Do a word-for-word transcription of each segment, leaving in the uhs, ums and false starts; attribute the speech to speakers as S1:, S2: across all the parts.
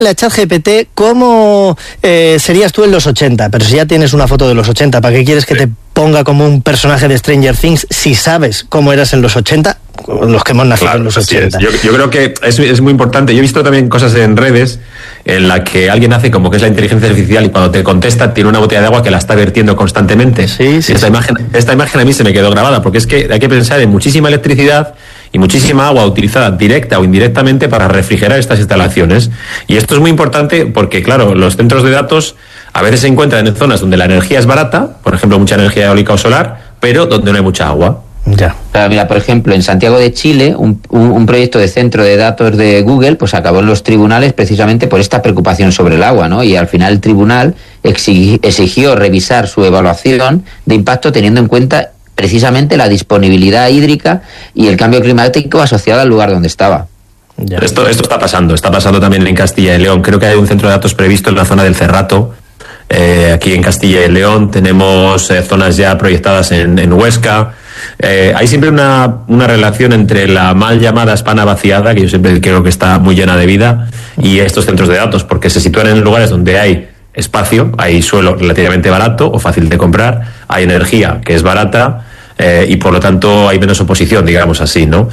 S1: La ChatGPT, ¿cómo eh, serías tú en los ochenta? Pero si ya tienes una foto de los ochenta, ¿para qué quieres que te ponga como un personaje de Stranger Things si sabes cómo eras en los ochenta? Los que hemos nacido claro, en los ochenta.
S2: Yo, yo creo que es, es muy importante. Yo he visto también cosas en redes en la que alguien hace como que es la inteligencia artificial y cuando te contesta tiene una botella de agua que la está vertiendo constantemente.
S1: Sí, sí,
S2: esta,
S1: sí.
S2: Imagen, esta imagen a mí se me quedó grabada porque es que hay que pensar en muchísima electricidad y muchísima agua utilizada directa o indirectamente para refrigerar estas instalaciones. Y esto es muy importante porque, claro, los centros de datos a veces se encuentran en zonas donde la energía es barata, por ejemplo, mucha energía eólica o solar, pero donde no hay mucha agua.
S3: Ya. Claro, mira, por ejemplo, en Santiago de Chile, un, un, un proyecto de centro de datos de Google, pues acabó en los tribunales precisamente por esta preocupación sobre el agua, ¿no? Y al final el tribunal exig, exigió revisar su evaluación de impacto teniendo en cuenta precisamente la disponibilidad hídrica y el cambio climático asociado al lugar donde estaba.
S2: Ya. Esto, esto está pasando, está pasando también en Castilla y León. Creo que hay un centro de datos previsto en la zona del Cerrato. Eh, aquí en Castilla y León tenemos eh, zonas ya proyectadas en, en Huesca. Eh, hay siempre una, una relación entre la mal llamada España vaciada, que yo siempre creo que está muy llena de vida, y estos centros de datos, porque se sitúan en lugares donde hay espacio, hay suelo relativamente barato o fácil de comprar, hay energía que es barata, eh, y por lo tanto hay menos oposición, digamos así, ¿no?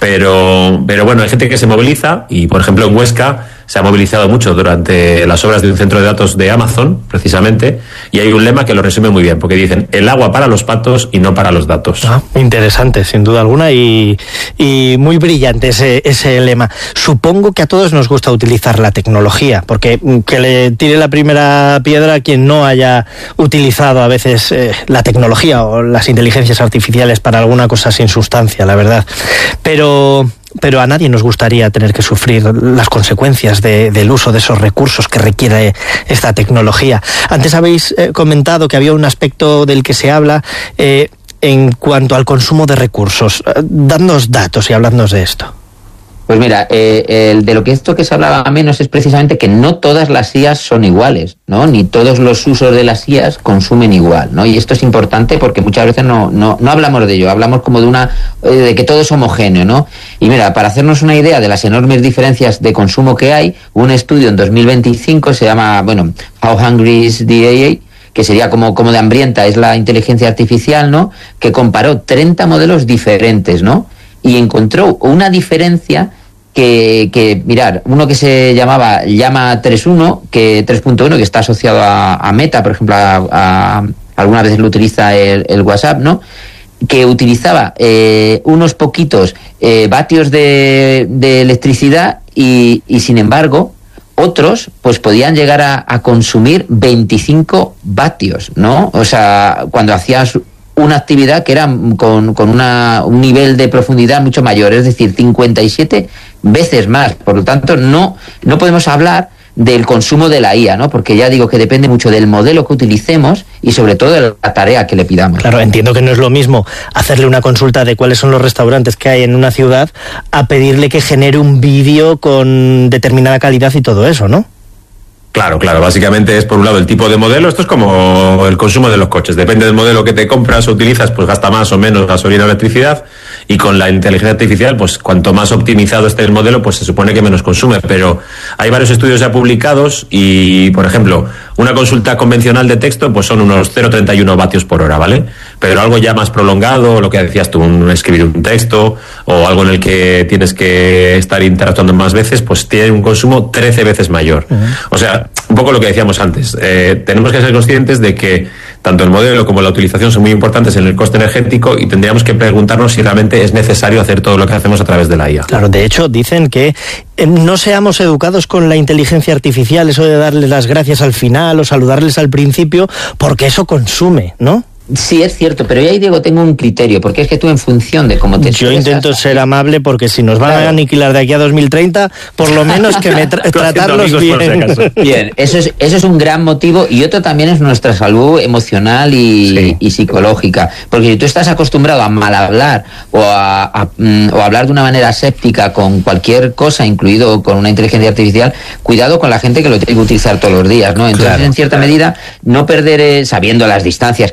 S2: Pero, pero bueno, hay gente que se moviliza y, por ejemplo, en Huesca se ha movilizado mucho durante las obras de un centro de datos de Amazon, precisamente, y hay un lema que lo resume muy bien, porque dicen el agua para los patos y no para los datos.
S1: Ah, interesante, sin duda alguna, y, y muy brillante ese, ese lema. Supongo que a todos nos gusta utilizar la tecnología, porque que le tire la primera piedra a quien no haya utilizado a veces eh, la tecnología o las inteligencias artificiales para alguna cosa sin sustancia, la verdad. Pero... pero a nadie nos gustaría tener que sufrir las consecuencias de, del uso de esos recursos que requiere esta tecnología. Antes habéis eh, comentado que había un aspecto del que se habla eh, en cuanto al consumo de recursos. Eh, dadnos datos y habladnos de esto.
S3: Pues mira, eh, el de lo que esto que se hablaba menos es precisamente que no todas las I As son iguales, ¿no? Ni todos los usos de las I As consumen igual, ¿no? Y esto es importante porque muchas veces no, no, no hablamos de ello, hablamos como de una de que todo es homogéneo, ¿no? Y mira, para hacernos una idea de las enormes diferencias de consumo que hay, un estudio en dos mil veinticinco se llama, bueno, How Hungry is the A I, que sería como, como de hambrienta es la inteligencia artificial, ¿no? Que comparó treinta modelos diferentes, ¿no? Y encontró una diferencia que, que, mirar, uno que se llamaba Llama tres punto uno, que tres punto uno, que está asociado a, a Meta, por ejemplo, a, a, algunas veces lo utiliza el, el WhatsApp, ¿no? Que utilizaba eh, unos poquitos eh, vatios de, de electricidad y, y, sin embargo, otros pues podían llegar a, a consumir veinticinco vatios, ¿no? O sea, cuando hacías una actividad que era con, con una, un nivel de profundidad mucho mayor, es decir, cincuenta y siete veces más. Por lo tanto, no, no podemos hablar del consumo de la I A, ¿no? Porque ya digo que depende mucho del modelo que utilicemos y sobre todo de la tarea que le pidamos.
S1: Claro, entiendo que no es lo mismo hacerle una consulta de cuáles son los restaurantes que hay en una ciudad a pedirle que genere un vídeo con determinada calidad y todo eso, ¿no?
S2: Claro, claro, básicamente es por un lado el tipo de modelo, esto es como el consumo de los coches, depende del modelo que te compras o utilizas, pues gasta más o menos gasolina o electricidad, y con la inteligencia artificial, pues cuanto más optimizado esté el modelo, pues se supone que menos consume, pero hay varios estudios ya publicados y, por ejemplo, una consulta convencional de texto, pues son unos cero coma treinta y uno vatios por hora, ¿vale? Pero algo ya más prolongado, lo que decías tú, un, escribir un texto o algo en el que tienes que estar interactuando más veces, pues tiene un consumo trece veces mayor. Uh-huh. O sea, un poco lo que decíamos antes, eh, tenemos que ser conscientes de que tanto el modelo como la utilización son muy importantes en el coste energético y tendríamos que preguntarnos si realmente es necesario hacer todo lo que hacemos a través de la I A.
S1: Claro, de hecho dicen que no seamos educados con la inteligencia artificial, eso de darles las gracias al final o saludarles al principio, porque eso consume, ¿no?
S3: Sí, es cierto, pero ya ahí, Diego, tengo un criterio, porque es que tú en función de cómo te
S1: Yo
S3: expresas,
S1: intento ser amable porque si nos van claro. a aniquilar de aquí a dos mil treinta, por lo menos que me tra- tratarlos bien.
S3: Bien, eso es, eso es un gran motivo y otro también es nuestra salud emocional y, sí. y psicológica, porque si tú estás acostumbrado a mal hablar o a, a, o a hablar de una manera séptica con cualquier cosa, incluido con una inteligencia artificial, cuidado con la gente que lo tiene que utilizar todos los días, ¿no? Entonces, claro, en cierta claro. medida, no perder, eh, sabiendo las distancias, que no le estás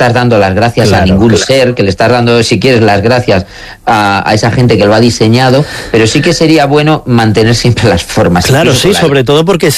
S3: estás dando las gracias
S1: claro,
S3: a ningún
S1: claro.
S3: ser, que le estás dando, si quieres, las gracias a, a esa gente que lo ha diseñado, pero sí que sería bueno mantener siempre las formas.
S1: Claro, sí,
S3: la...
S1: sobre todo porque